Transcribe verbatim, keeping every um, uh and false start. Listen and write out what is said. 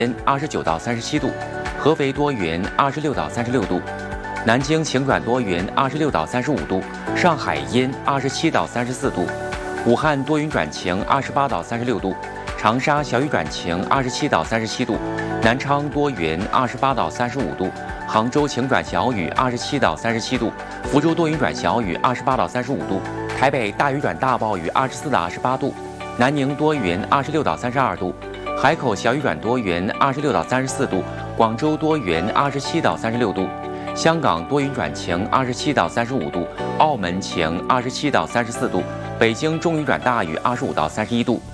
阴二十九到三十七度，合肥多云二十六到三十六度，南京晴转多云二十六到三十五度，上海阴二十七到三十四度，武汉多云转晴二十八到三十六度，长沙小雨转晴二十七到三十七度，南昌多云二十八到三十五度，杭州晴转小雨二十七到三十七度，福州多云转小雨二十八到三十五度，台北大雨转大暴雨二十四到二十八度，南宁多云二十六到三十二度，海口小雨转多云二十六到三十四度，广州多云二十七到三十六度，香港多云转晴二十七到三十五度，澳门晴二十七到三十四度，北京中雨转大雨二十五到三十一度。